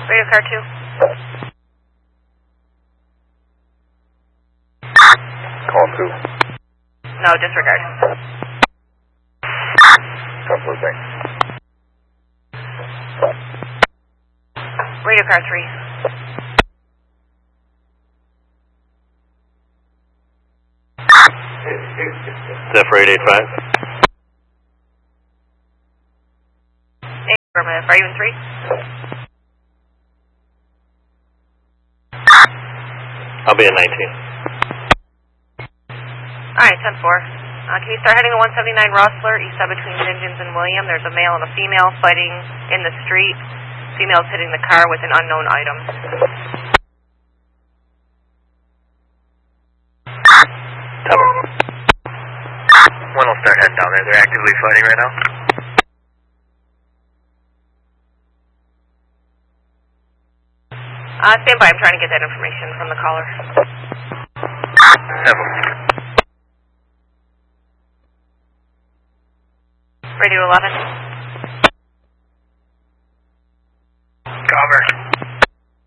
Radio car 2. Call 2. No, disregard. Couple of things. Radio car 3. Zephyr 885. Affirmative. Are you in 3? I'll be at 19. Alright, 10-4. Can you start heading to 179 Rossler, east side between Gingins and William? There's a male and a female fighting in the street. Female's hitting the car with an unknown item. One will start heading down there. They're actively fighting right now. Stand by. I'm trying to get that information from the caller. 7. Radio 11. Cover.